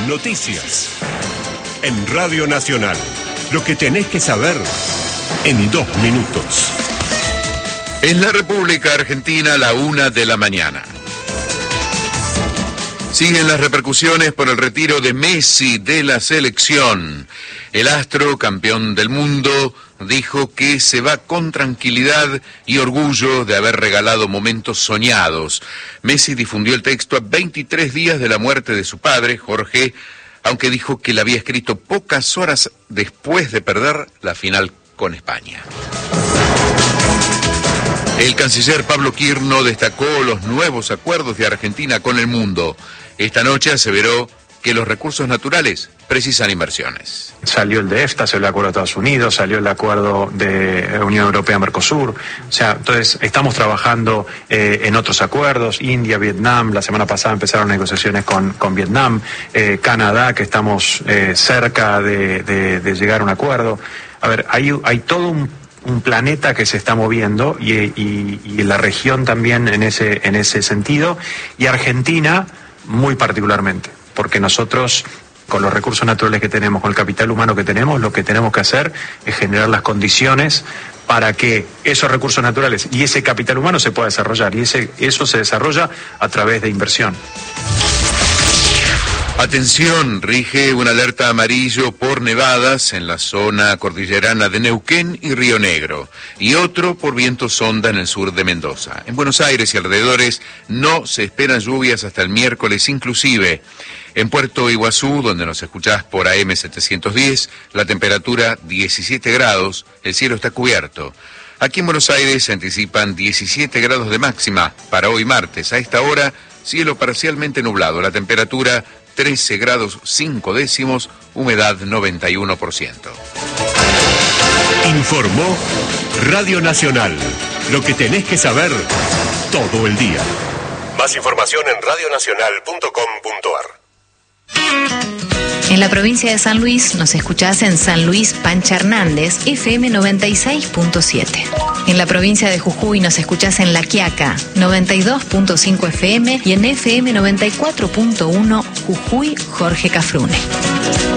Noticias. En Radio Nacional. Lo que tenés que saber en 2 minutos. En la República Argentina, 1:00 a.m. Siguen las repercusiones por el retiro de Messi de la selección. El astro, campeón del mundo, dijo que se va con tranquilidad y orgullo de haber regalado momentos soñados. Messi difundió el texto a 23 días de la muerte de su padre, Jorge, aunque dijo que la había escrito pocas horas después de perder la final con España. El canciller Pablo Quirno destacó los nuevos acuerdos de Argentina con el mundo. Esta noche aseveró que los recursos naturales precisan inversiones. Salió el de EFTA, salió el acuerdo de Estados Unidos, salió el acuerdo de Unión Europea-Mercosur. O sea, entonces estamos trabajando en otros acuerdos. India, Vietnam, la semana pasada empezaron negociaciones con Vietnam. Canadá, que estamos cerca de llegar a un acuerdo. A ver, hay todo un planeta que se está moviendo y la región también en ese sentido. Y Argentina muy particularmente, porque nosotros, con los recursos naturales que tenemos, con el capital humano que tenemos, lo que tenemos que hacer es generar las condiciones para que esos recursos naturales y ese capital humano se pueda desarrollar, y eso se desarrolla a través de inversión. Atención, rige una alerta amarillo por nevadas en la zona cordillerana de Neuquén y Río Negro, y otro por viento sonda en el sur de Mendoza. En Buenos Aires y alrededores no se esperan lluvias hasta el miércoles inclusive. En Puerto Iguazú, donde nos escuchás por AM 710, la temperatura 17 grados, el cielo está cubierto. Aquí en Buenos Aires se anticipan 17 grados de máxima para hoy martes. A esta hora, cielo parcialmente nublado, la temperatura 13 grados 5 décimos, humedad 91%. Informó Radio Nacional. Lo que tenés que saber todo el día. Más información en radionacional.com.ar. En la provincia de San Luis nos escuchás en San Luis Pancha Hernández, FM 96.7. En la provincia de Jujuy nos escuchás en La Quiaca, 92.5 FM y en FM 94.1 Jujuy Jorge Cafrune.